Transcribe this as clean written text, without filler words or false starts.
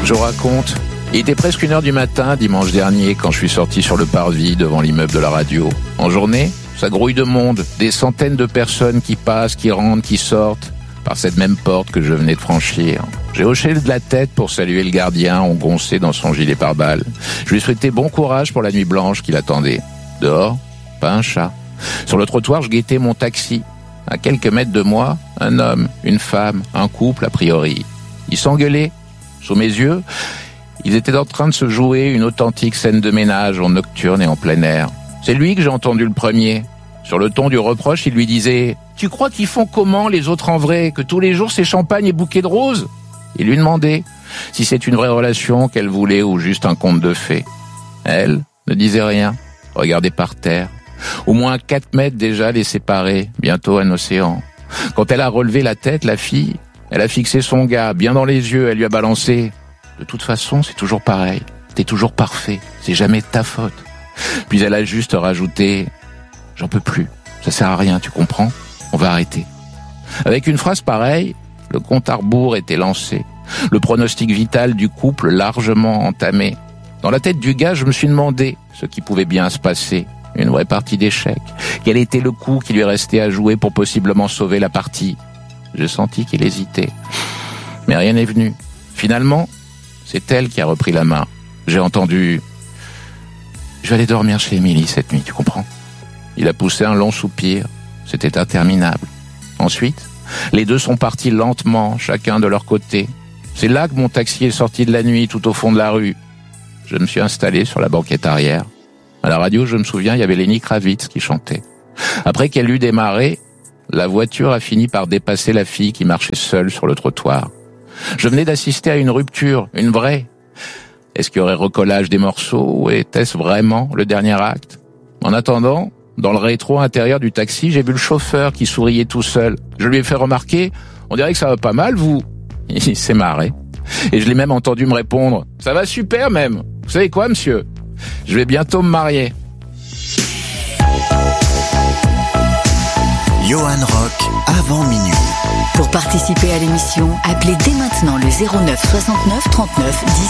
Je vous raconte. Il était presque 1h du matin, dimanche dernier, quand je suis sorti sur le parvis devant l'immeuble de la radio. En journée, ça grouille de monde, des centaines de personnes qui passent, qui rentrent, qui sortent, par cette même porte que je venais de franchir. J'ai hoché de la tête pour saluer le gardien, engoncé dans son gilet pare-balles. Je lui souhaitais bon courage pour la nuit blanche qui l'attendait. Dehors, pas un chat. Sur le trottoir, je guettais mon taxi. À quelques mètres de moi, un homme, une femme, un couple a priori. Ils s'engueulaient. Sous mes yeux, ils étaient en train de se jouer une authentique scène de ménage en nocturne et en plein air. C'est lui que j'ai entendu le premier. Sur le ton du reproche, il lui disait « Tu crois qu'ils font comment les autres en vrai? Que tous les jours c'est champagne et bouquet de roses ?» Il lui demandait si c'est une vraie relation qu'elle voulait ou juste un conte de fées. Elle ne disait rien, regardait par terre. Au moins 4 mètres déjà les séparaient, bientôt un océan. Quand elle a relevé la tête, la fille, elle a fixé son gars bien dans les yeux, elle lui a balancé « De toute façon, c'est toujours pareil, t'es toujours parfait, c'est jamais de ta faute. » Puis elle a juste rajouté « J'en peux plus, ça sert à rien, tu comprends? On va arrêter. » Avec une phrase pareille, le compte à rebours était lancé. Le pronostic vital du couple largement entamé. Dans la tête du gars, je me suis demandé ce qui pouvait bien se passer. Une vraie partie d'échecs. Quel était le coup qui lui restait à jouer pour possiblement sauver la partie? J'ai senti qu'il hésitait. Mais rien n'est venu. Finalement, c'est elle qui a repris la main. J'ai entendu « Je vais aller dormir chez Émilie cette nuit, tu comprends ?» Il a poussé un long soupir. C'était interminable. Ensuite, les deux sont partis lentement, chacun de leur côté. C'est là que mon taxi est sorti de la nuit, tout au fond de la rue. Je me suis installé sur la banquette arrière. À la radio, je me souviens, il y avait Lenny Kravitz qui chantait. Après qu'elle eut démarré, la voiture a fini par dépasser la fille qui marchait seule sur le trottoir. Je venais d'assister à une rupture, une vraie. Est-ce qu'il y aurait recollage des morceaux ou était-ce vraiment le dernier acte? En attendant, dans le rétro intérieur du taxi, j'ai vu le chauffeur qui souriait tout seul. Je lui ai fait remarquer, on dirait que ça va pas mal, vous. Il s'est marré. Et je l'ai même entendu me répondre, ça va super même. Vous savez quoi, monsieur? Je vais bientôt me marier. Johan Rock, avant minuit. Pour participer à l'émission, appelez dès maintenant le 09 69 39 10